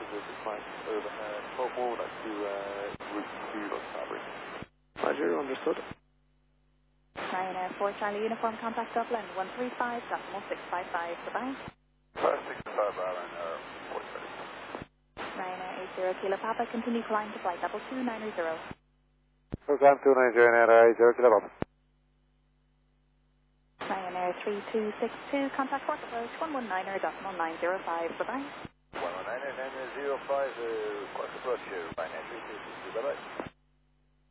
with the flight overhead. What would like to route to Los Cabres? Roger, understood. Ryanair 4 Charlie Uniform, contact Dublin 135, decimal 655, goodbye. 565 Ryanair 4 Charlie. Ryanair 80 Kilo Papa, continue climb to flight level 290. Program 290 Ryanair 80 Kilo Papa. Ryanair 3262, contact port approach 119er, decimal 905, goodbye. 119er, 905, quarter approach, Ryanair 3262, bye-bye.